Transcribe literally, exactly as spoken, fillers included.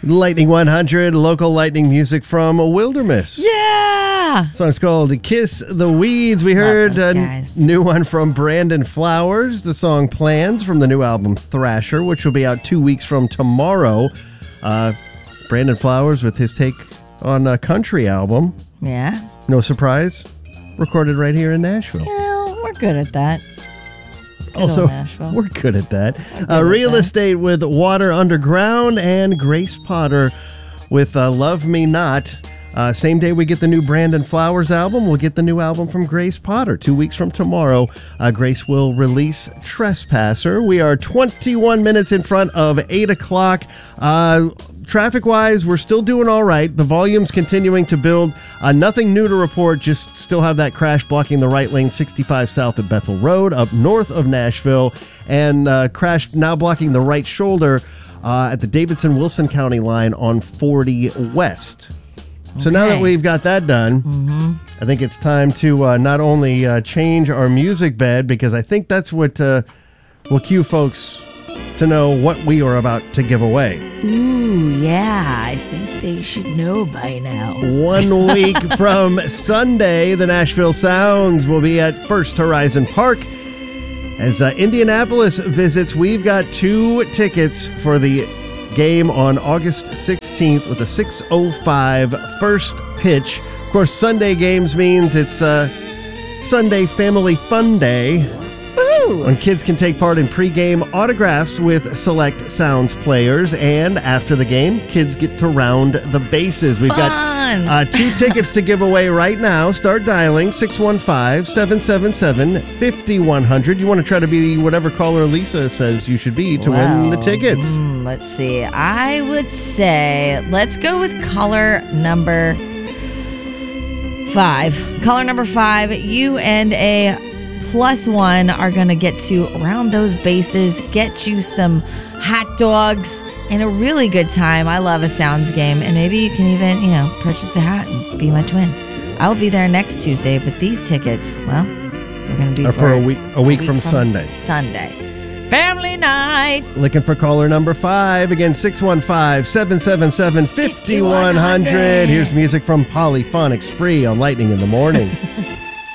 Lightning one hundred, local lightning music from Wilderness. Yeah! The song's called Kiss the Weeds. We heard a new one from Brandon Flowers. The song Plans from the new album Thrasher, which will be out two weeks from tomorrow. Uh, Brandon Flowers with his take on a country album. Yeah. No surprise. Recorded right here in Nashville. You know, we're good at that. Good also, we're good at that. Good uh, Real that. Estate with Water Underground and Grace Potter with uh, Love Me Not. Uh, same day we get the new Brandon Flowers album, we'll get the new album from Grace Potter. Two weeks from tomorrow, uh, Grace will release Trespasser. We are twenty-one minutes in front of eight o'clock. Uh, Traffic-wise, we're still doing all right. The volume's continuing to build. Uh, nothing new to report, just still have that crash blocking the right lane sixty-five south of Bethel Road up north of Nashville, and uh, crash now blocking the right shoulder uh, at the Davidson-Wilson County line on forty west. So okay. Now that we've got that done, mm-hmm. I think it's time to uh, not only uh, change our music bed, because I think that's what uh, will cue folks to know what we are about to give away. Ooh, yeah, I think they should know by now. One week from Sunday, the Nashville Sounds will be at First Horizon Park. As uh, Indianapolis visits, we've got two tickets for the game on August sixteenth with a six oh five first pitch. Of course, Sunday games means it's uh, Sunday Family Fun Day, when kids can take part in pregame autographs with select Sounds players, and after the game, kids get to round the bases. We've Fun. got uh, two tickets to give away right now. Start dialing six one five, seven seven seven, five one zero zero. You want to try to be whatever caller Lisa says you should be to well, win the tickets. Mm, let's see. I would say let's go with caller number five. Caller number five, you and a plus one are going to get to round those bases, get you some hot dogs, and a really good time. I love a Sounds game, and maybe you can even, you know, purchase a hat and be my twin. I'll be there next Tuesday with these tickets. Well, they're going to be uh, for, for a week, a week, a week from, from Sunday. Sunday. Family night. Looking for caller number five. Again, six one five, seven seven seven, five one zero zero. Here's music from Polyphonic Spree on Lightning in the Morning.